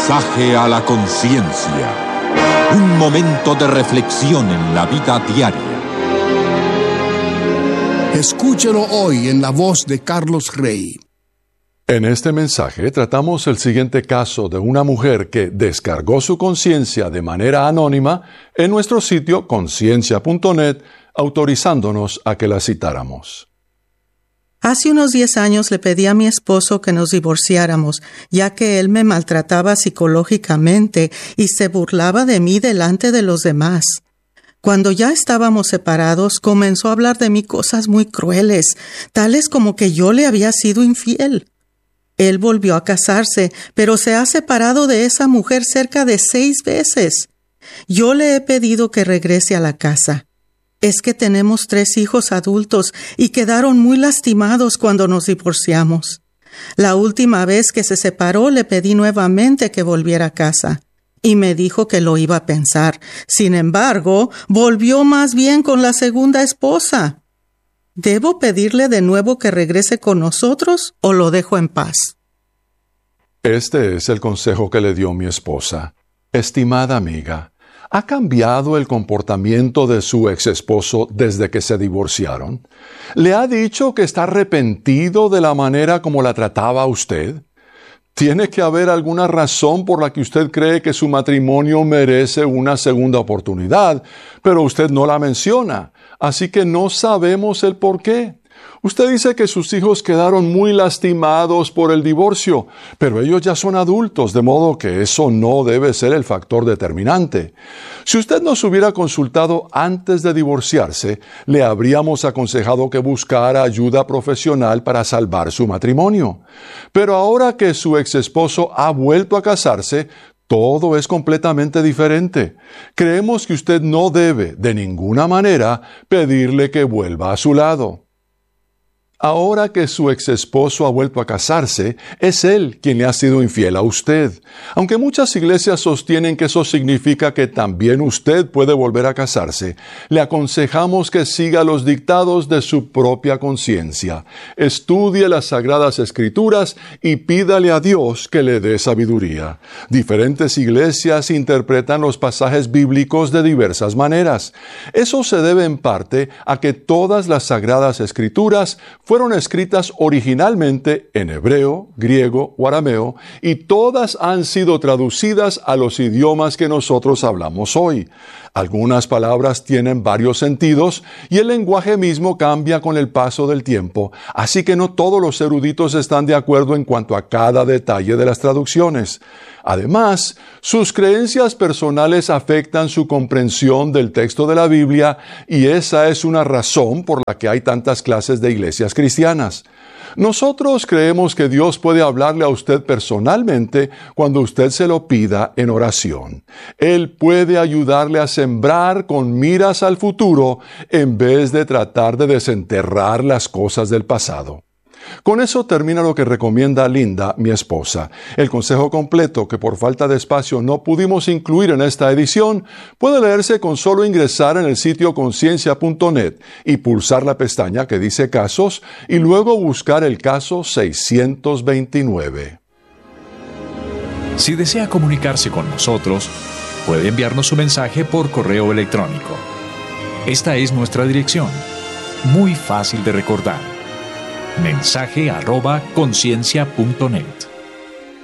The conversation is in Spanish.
Mensaje a la conciencia. Un momento de reflexión en la vida diaria. Escúchelo hoy en la voz de Carlos Rey. En este mensaje tratamos el siguiente caso de una mujer que descargó su conciencia de manera anónima en nuestro sitio conciencia.net, autorizándonos a que la citáramos. Hace unos 10 años le pedí a mi esposo que nos divorciáramos, ya que él me maltrataba psicológicamente y se burlaba de mí delante de los demás. Cuando ya estábamos separados, comenzó a hablar de mí cosas muy crueles, tales como que yo le había sido infiel. Él volvió a casarse, pero se ha separado de esa mujer cerca de 6 veces. Yo le he pedido que regrese a la casa. Es que tenemos 3 hijos adultos y quedaron muy lastimados cuando nos divorciamos. La última vez que se separó le pedí nuevamente que volviera a casa y me dijo que lo iba a pensar. Sin embargo, volvió más bien con la segunda esposa. ¿Debo pedirle de nuevo que regrese con nosotros o lo dejo en paz? Este es el consejo que le dio mi esposa. Estimada amiga, ¿ha cambiado el comportamiento de su ex-esposo desde que se divorciaron? ¿Le ha dicho que está arrepentido de la manera como la trataba a usted? ¿Tiene que haber alguna razón por la que usted cree que su matrimonio merece una segunda oportunidad, pero usted no la menciona, así que no sabemos el por qué? Usted dice que sus hijos quedaron muy lastimados por el divorcio, pero ellos ya son adultos, de modo que eso no debe ser el factor determinante. Si usted nos hubiera consultado antes de divorciarse, le habríamos aconsejado que buscara ayuda profesional para salvar su matrimonio. Pero ahora que su ex-esposo ha vuelto a casarse, todo es completamente diferente. Creemos que usted no debe, de ninguna manera, pedirle que vuelva a su lado. Ahora que su ex-esposo ha vuelto a casarse, es él quien le ha sido infiel a usted. Aunque muchas iglesias sostienen que eso significa que también usted puede volver a casarse, le aconsejamos que siga los dictados de su propia conciencia. Estudie las Sagradas Escrituras y pídale a Dios que le dé sabiduría. Diferentes iglesias interpretan los pasajes bíblicos de diversas maneras. Eso se debe en parte a que todas las Sagradas Escrituras fueron escritas originalmente en hebreo, griego o arameo, y todas han sido traducidas a los idiomas que nosotros hablamos hoy. Algunas palabras tienen varios sentidos y el lenguaje mismo cambia con el paso del tiempo, así que no todos los eruditos están de acuerdo en cuanto a cada detalle de las traducciones. Además, sus creencias personales afectan su comprensión del texto de la Biblia y esa es una razón por la que hay tantas clases de iglesias cristianas. Nosotros creemos que Dios puede hablarle a usted personalmente cuando usted se lo pida en oración. Él puede ayudarle a sembrar con miras al futuro en vez de tratar de desenterrar las cosas del pasado. Con eso termina lo que recomienda Linda, mi esposa. El consejo completo, que por falta de espacio no pudimos incluir en esta edición, puede leerse con solo ingresar en el sitio conciencia.net y pulsar la pestaña que dice Casos y luego buscar el caso 629. Si desea comunicarse con nosotros, puede enviarnos su mensaje por correo electrónico. Esta es nuestra dirección, muy fácil de recordar: mensaje@conciencia.net.